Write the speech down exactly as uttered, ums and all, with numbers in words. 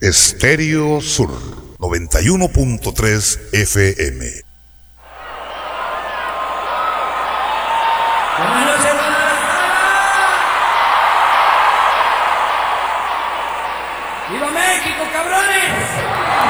Estéreo Sur noventa y uno punto tres F M. Buenas noches, Guadalajara. ¡Viva México, cabrones!